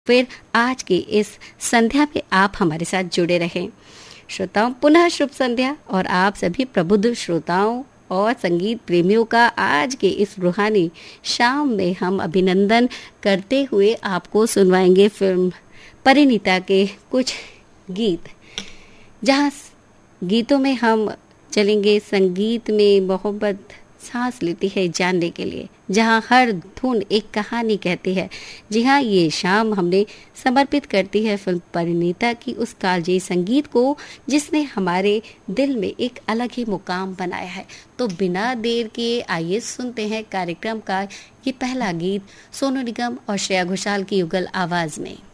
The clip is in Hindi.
फिर आज की इस संध्या में आप हमारे साथ जुड़े रहें। श्रोताओं, पुनः शुभ संध्या और आप सभी प्रबुद्ध श्रोताओं और संगीत प्रेमियों का आज के इस रूहानी शाम में हम अभिनंदन करते हुए आपको सुनवाएंगे फिल्म परिणीता के कुछ गीत, जहाँ गीतों में हम चलेंगे संगीत में मोहब्बत सांस लेती है जानने के लिए, जहाँ हर धुन एक कहानी कहती है। जी हाँ, ये शाम हमने समर्पित करती है फिल्म परिणीता की उस कालजयी संगीत को, जिसने हमारे दिल में एक अलग ही मुकाम बनाया है। तो बिना देर के आइए सुनते हैं कार्यक्रम का ये पहला गीत सोनू निगम और श्रेया घोषाल की युगल आवाज में।